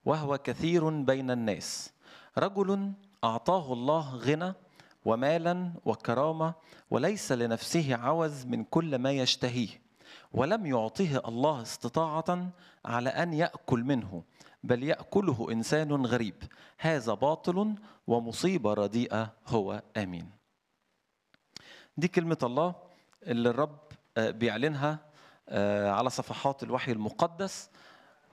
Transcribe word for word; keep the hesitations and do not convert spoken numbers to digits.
وهو كثير بين الناس، رجل أعطاه الله غنى ومالا وكرامة، وليس لنفسه عوز من كل ما يشتهيه، ولم يعطه الله استطاعة على أن يأكل منه، بل يأكله إنسان غريب. هذا باطل ومصيبة رديئة هو. آمين. دي كلمة الله اللي الرب بيعلنها على صفحات الوحي المقدس